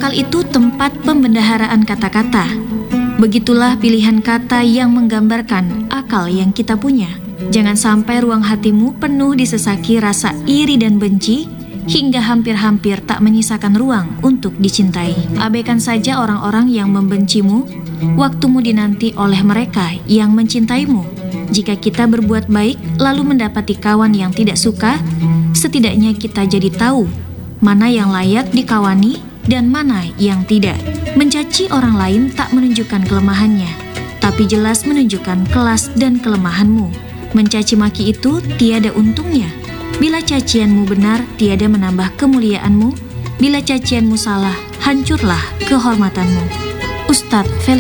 Akal itu tempat pembendaharaan kata-kata. Begitulah pilihan kata yang menggambarkan akal yang kita punya. Jangan sampai ruang hatimu penuh disesaki rasa iri dan benci, hingga hampir-hampir tak menyisakan ruang untuk dicintai. Abaikan saja orang-orang yang membencimu, waktumu dinanti oleh mereka yang mencintaimu. Jika kita berbuat baik lalu mendapati kawan yang tidak suka, setidaknya kita jadi tahu mana yang layak dikawani dan mana yang tidak. Mencaci orang lain tak menunjukkan kelemahannya, tapi jelas menunjukkan kelas dan kelemahanmu. Mencaci maki itu tiada untungnya. Bila cacianmu benar, tiada menambah kemuliaanmu. Bila cacianmu salah, hancurlah kehormatanmu. Ustadz Felix